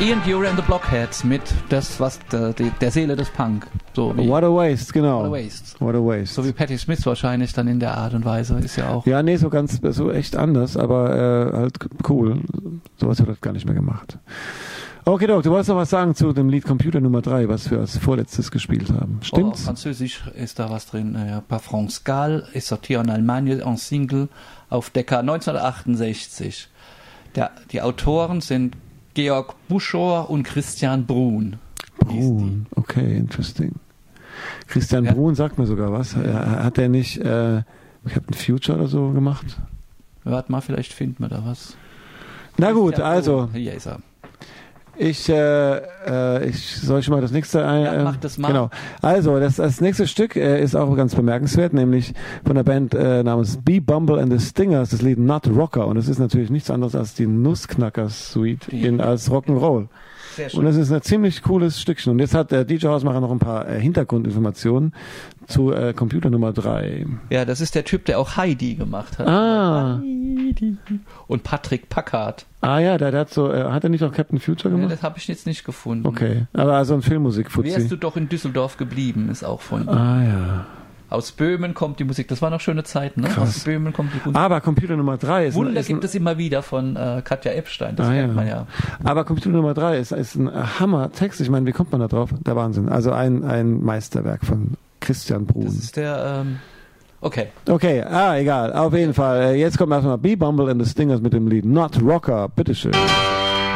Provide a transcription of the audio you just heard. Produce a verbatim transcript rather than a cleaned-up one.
Ian Dury and the Blockheads mit das, was der, der Seele des Punk. So wie What a Waste, genau. What a Waste. What a Waste. So wie Patti Smith wahrscheinlich dann in der Art und Weise, ist ja auch. Ja, nee, so ganz, so echt anders, aber äh, halt cool. Sowas wird gar nicht mehr gemacht. Okay, Doc, du wolltest noch was sagen zu dem Lied Computer Nummer drei, was wir als vorletztes gespielt haben. Stimmt's? Oh, Französisch ist da was drin. Ja, Par France Gall ist sortiert in Allemagne en Single auf Decca neunzehnhundertachtundsechzig. Der, die Autoren sind Georg Buschor und Christian Brun. Brun, okay, interesting. Christian ja. Brun sagt mir sogar was. Hat er nicht äh, Captain Future oder so gemacht? Warte mal, vielleicht finden wir da was. Na Christian gut, also. Brun. Hier ist er. Ich, äh, äh, ich soll schon mal das nächste ein. Ja, mach das mal. Genau. Also, das, das nächste Stück äh, ist auch ganz bemerkenswert, nämlich von der Band äh, namens B. Bumble and the Stingers, das Lied Nut Rocker. Und es ist natürlich nichts anderes als die Nussknacker-Suite in, als Rock'n'Roll. Sehr schön. Und das ist ein ziemlich cooles Stückchen. Und jetzt hat der D J Hausmacher noch ein paar äh, Hintergrundinformationen zu äh, Computer Nummer drei. Ja, das ist der Typ, der auch Heidi gemacht hat. Ah. Heidi. Und Patrick Packard. Ah ja, der, der hat so, äh, hat er nicht auch Captain Future gemacht? Ja, das habe ich jetzt nicht gefunden. Okay, aber also ein Filmmusik-Fuzzi. Wärst du doch in Düsseldorf geblieben, ist auch von ihm. Ah ja. Aus Böhmen kommt die Musik, das waren noch schöne Zeiten, ne? Krass. Aus Böhmen kommt die Musik. Aber Computer Nummer drei ist... Wunder ein, ist gibt ein, es immer wieder von äh, Katja Epstein, das ah, kennt ja. man ja. Aber Computer Nummer drei ist, ist ein Hammer-Text. Ich meine, wie kommt man da drauf? Der Wahnsinn. Also ein, ein Meisterwerk von Christian Brun. Das ist der... Ähm, okay. Okay, ah, egal. Auf jeden Fall. Jetzt kommt erstmal B. Bumble and the Stingers mit dem Lied Not Rocker. Bitteschön.